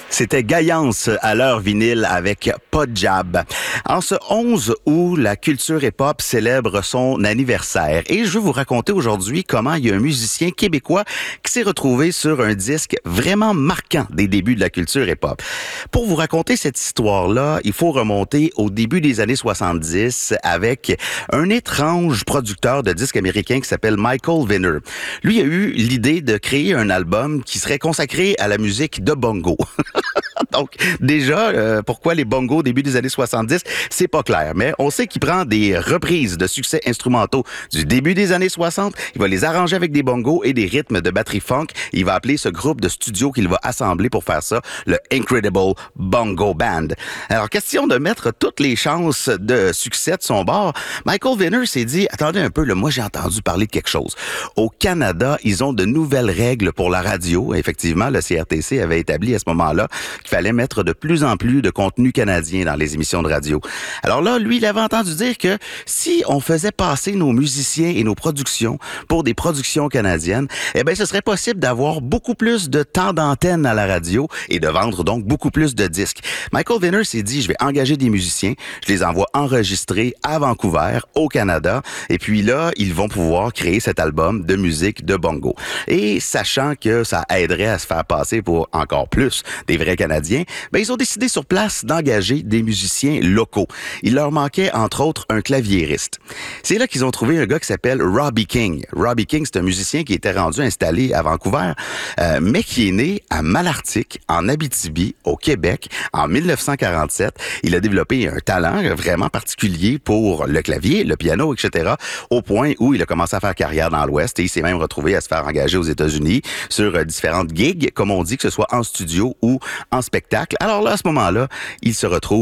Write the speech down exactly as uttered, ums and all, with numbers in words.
C'était Gaillance à l'heure vinyle avec Pas de Jab. En ce onze août, la culture hip-hop célèbre son anniversaire. Et je veux vous raconter aujourd'hui comment il y a un musicien québécois qui s'est retrouvé sur un disque vraiment marquant des débuts de la culture hip-hop. Pour vous raconter cette histoire-là, il faut remonter au début des années soixante-dix avec un étrange producteur de disques américain qui s'appelle Michael Venner. Lui a eu l'idée de créer un album qui serait consacré à la musique de bongo. Donc, déjà, euh, pourquoi les bongos au début des années soixante-dix, c'est pas clair. Mais on sait qu'il prend des reprises de succès instrumentaux du début des années soixante. Il va les arranger avec des bongos et des rythmes de batterie funk. Il va appeler ce groupe de studio qu'il va assembler pour faire ça le Incredible Bongo Band. Alors, question de mettre toutes les chances de succès de son bord, Michael Venner s'est dit, attendez un peu, là, moi j'ai entendu parler de quelque chose. Au Canada, ils ont de nouvelles règles pour la radio. Effectivement, le C R T C avait établi à ce moment-là qu'il fallait mettre de plus en plus de contenu canadien dans les émissions de radio. Alors là, lui, il avait entendu dire que si on faisait passer nos musiciens et nos productions pour des productions canadiennes, eh bien, ce serait possible d'avoir beaucoup plus de temps d'antenne à la radio et de vendre donc beaucoup plus de disques. Michael Venner s'est dit, je vais engager des musiciens, je les envoie enregistrer à Vancouver, au Canada, et puis là, ils vont pouvoir créer cet album de musique de bongo. Et sachant que ça aiderait à se faire passer pour encore plus des vrais Canadiens, ben ils ont décidé sur place d'engager des musiciens locaux. Il leur manquait entre autres un claviériste. C'est là qu'ils ont trouvé un gars qui s'appelle Robbie King. Robbie King, c'est un musicien qui était rendu installé à Vancouver, euh, mais qui est né à Malartic, en Abitibi, au Québec, en dix-neuf cent quarante-sept. Il a développé un talent vraiment particulier pour le clavier, le piano, et cetera, au point où il a commencé à faire carrière dans l'Ouest et il s'est même retrouvé à se faire engager aux États-Unis sur euh, différentes gigs, comme on dit, que ce soit en studio ou en spectacle. Alors là, à ce moment-là, il se retrouve